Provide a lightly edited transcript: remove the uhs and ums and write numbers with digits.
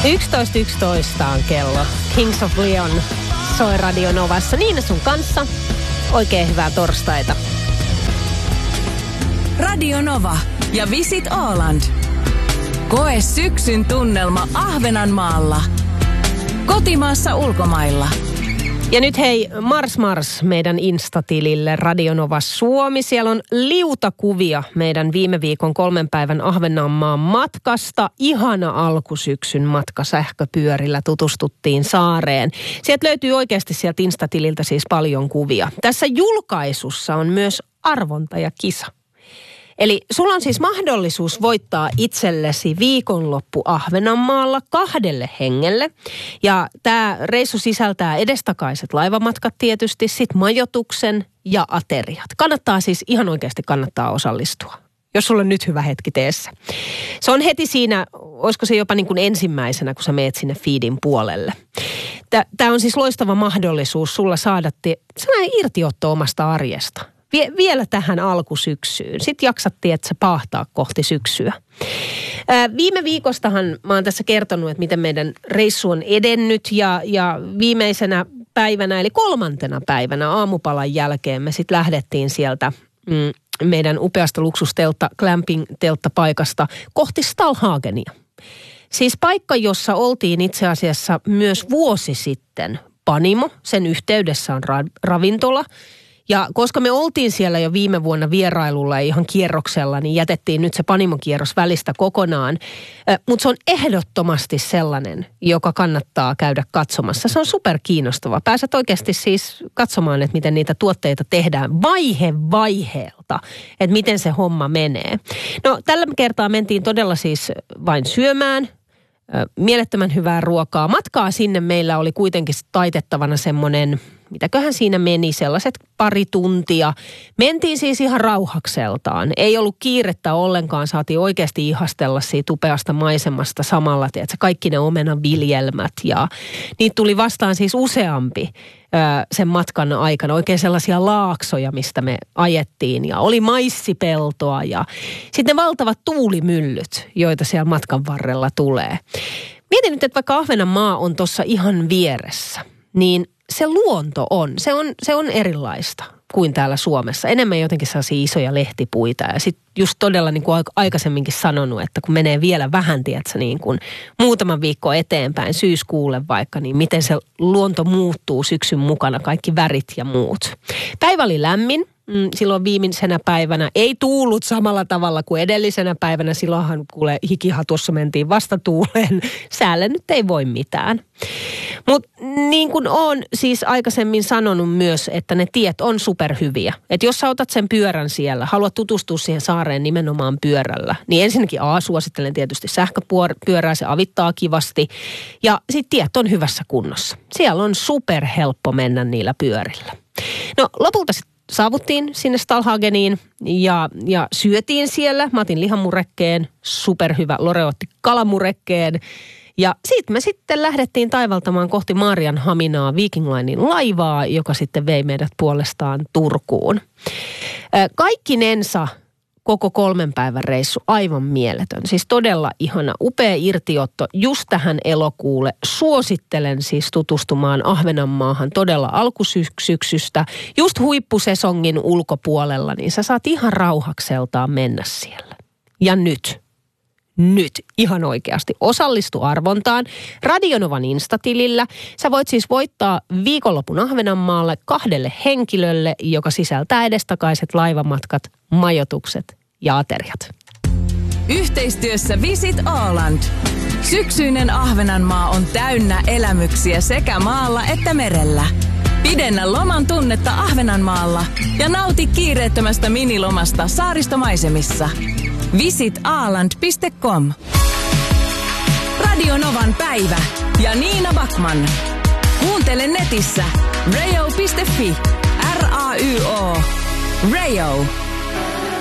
11.11 on kello. Kings of Leon soi Radio Novassa. Niina sun kanssa. Oikein hyvää torstaita. Radio Nova ja Visit Åland. Koe syksyn tunnelma Ahvenanmaalla. Kotimaassa ulkomailla. Ja nyt hei, mars meidän Insta-tilille Radio Nova Suomi. Siellä on liutakuvia meidän viime viikon 3 päivän Ahvenanmaan matkasta. Ihana alkusyksyn matka sähköpyörillä, tutustuttiin saareen. Sieltä löytyy oikeasti sieltä Insta-tililtä siis paljon kuvia. Tässä julkaisussa on myös arvonta ja kisa. Eli sulla on siis mahdollisuus voittaa itsellesi viikonloppu Ahvenanmaalla 2 hengelle. Ja tämä reissu sisältää edestakaiset laivamatkat tietysti, sit majoituksen ja ateriat. Kannattaa siis, ihan oikeasti kannattaa osallistua, jos sulla on nyt hyvä hetki teessä. Se on heti siinä, olisiko se jopa niin kuin ensimmäisenä, kun sä meet sinne feedin puolelle. Tämä on siis loistava mahdollisuus sulla saada sellainen irtiotto omasta arjesta. Vielä tähän alkusyksyyn. Sitten jaksat, että sä paahtaa kohti syksyä. Viime viikostahan mä oon tässä kertonut, että miten meidän reissu on edennyt ja viimeisenä päivänä, eli 3. päivänä aamupalan jälkeen me sitten lähdettiin sieltä meidän upeasta luksusteltta, glamping-telttapaikasta kohti Stallhagenia. Siis paikka, jossa oltiin itse asiassa myös vuosi sitten Panimo, sen yhteydessä on ravintola. Ja koska me oltiin siellä jo viime vuonna vierailulla ja ihan kierroksella, niin jätettiin nyt se Panimo-kierros välistä kokonaan. Mutta se on ehdottomasti sellainen, joka kannattaa käydä katsomassa. Se on superkiinnostava. Pääset oikeasti siis katsomaan, että miten niitä tuotteita tehdään vaihe vaiheelta, että miten se homma menee. No tällä kertaa mentiin todella siis vain syömään. Mielettömän hyvää ruokaa. Matkaa sinne meillä oli kuitenkin taitettavana semmoinen, mitäköhän siinä meni, sellaiset 2 tuntia. Mentiin siis ihan rauhakseltaan. Ei ollut kiirettä ollenkaan, saatiin oikeasti ihastella siitä upeasta maisemasta samalla, tiedätkö, kaikki ne omenaviljelmät. Ja niitä tuli vastaan siis useampi sen matkan aikana, oikein sellaisia laaksoja, mistä me ajettiin. Ja oli maissipeltoa ja sitten ne valtavat tuulimyllyt, joita siellä matkan varrella tulee. Mietin nyt, että vaikka Ahvenanmaa on tuossa ihan vieressä, niin se luonto se on erilaista kuin täällä Suomessa. Enemmän jotenkin sellaisia isoja lehtipuita ja sitten just todella niin kuin aikaisemminkin sanonut, että kun menee vielä vähän, tiedätkö, niin kuin muutaman viikko eteenpäin syyskuulle vaikka, niin miten se luonto muuttuu syksyn mukana, kaikki värit ja muut. Päivä oli lämmin. Silloin viimeisenä päivänä ei tuullut samalla tavalla kuin edellisenä päivänä. Silloinhan kuule hikihatussa mentiin vastatuuleen. Säälle nyt ei voi mitään. Mutta niin kuin olen siis aikaisemmin sanonut myös, että ne tiet on superhyviä. Että jos sä otat sen pyörän siellä, haluat tutustua siihen saareen nimenomaan pyörällä, niin ensinnäkin suosittelen tietysti sähköpyörää, se avittaa kivasti. Ja sitten tiet on hyvässä kunnossa. Siellä on superhelppo mennä niillä pyörillä. No lopulta sitten saavuttiin sinne Stallhageniin ja syötiin siellä. Mä otin lihamurekkeen, superhyvä. Lore otti kalamurekkeen. Ja siitä me sitten lähdettiin taivaltamaan kohti Maarianhaminaa Viking Linein laivaa, joka sitten vei meidät puolestaan Turkuun. Kaikkinensa koko 3 päivän reissu aivan mieletön. Siis todella ihana, upea irtiotto just tähän elokuulle. Suosittelen siis tutustumaan Ahvenanmaahan todella alkusyksystä. Just huippusesongin ulkopuolella, niin sä saat ihan rauhakseltaan mennä siellä. Ja nyt ihan oikeasti osallistu arvontaan Radio Novan Insta-tilillä. Sä voit siis voittaa viikonlopun Ahvenanmaalle 2 henkilölle, joka sisältää edestakaiset laivamatkat, majoitukset ja ateriat. Yhteistyössä Visit Åland. Syksyinen Ahvenanmaa on täynnä elämyksiä sekä maalla että merellä. Pidennä loman tunnetta Ahvenanmaalla ja nauti kiireettömästä minilomasta saaristomaisemissa. visitåland.com. Radio Novan päivä ja Niina Backman. Kuuntele netissä rayo.fi. RAYO. Rayo.